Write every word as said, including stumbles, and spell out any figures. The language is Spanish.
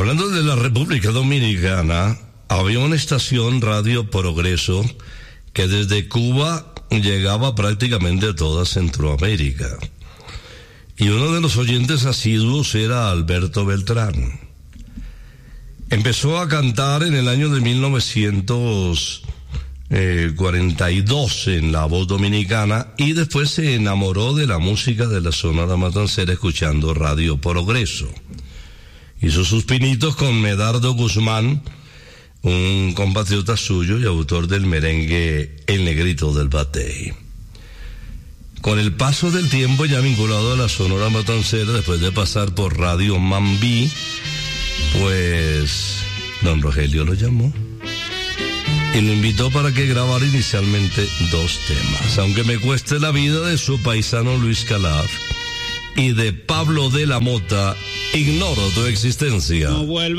Hablando de la República Dominicana, había una estación Radio Progreso que desde Cuba llegaba prácticamente a toda Centroamérica. Y uno de los oyentes asiduos era Alberto Beltrán. Empezó a cantar en el año de mil novecientos cuarenta y dos en La Voz Dominicana y después se enamoró de la música de la Sonora Matancera escuchando Radio Progreso. Hizo sus pinitos con Medardo Guzmán, un compatriota suyo y autor del merengue El Negrito del Batey. Con el paso del tiempo, ya vinculado a la Sonora Matancera, después de pasar por Radio Mambí, pues don Rogelio lo llamó y lo invitó para que grabara inicialmente dos temas. Aunque me cueste la vida, de su paisano Luis Calaf y de Pablo de la Mota, Ignoro tu existencia. No vuelva